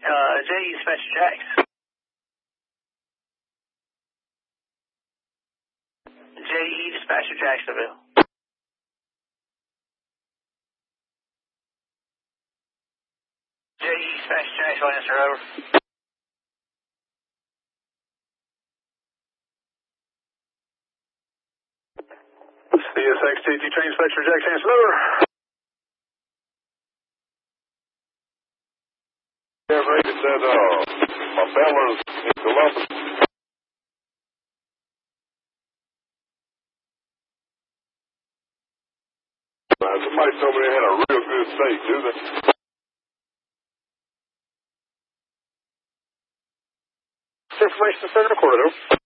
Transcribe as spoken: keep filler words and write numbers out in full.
Uh, J E Dispatcher Jax. J E Dispatcher Jacksonville. J E Dispatcher Jacksonville, answer over. C S X T T Train Dispatcher Jax, answer over. Yeah, right, it said, uh, my Bella's in Columbus. Uh, somebody told me they had a real good steak, do they? Information center recorded, over.